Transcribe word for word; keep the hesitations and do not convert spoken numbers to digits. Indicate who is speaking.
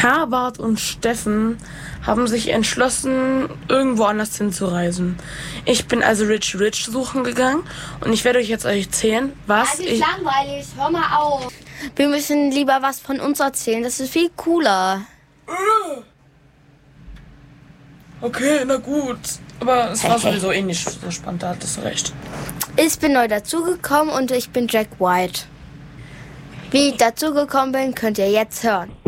Speaker 1: Herbert und Steffen haben sich entschlossen, irgendwo anders hinzureisen. Ich bin also Rich Rich suchen gegangen und ich werde euch jetzt erzählen, was
Speaker 2: Das ist
Speaker 1: ich...
Speaker 2: langweilig, hör mal auf. Wir müssen lieber was von uns erzählen, das ist viel cooler.
Speaker 1: Okay, na gut. Aber es war sowieso eh nicht so spannend, da hattest du recht.
Speaker 2: Ich bin neu dazugekommen und ich bin Jack White. Wie ich dazugekommen bin, könnt ihr jetzt hören.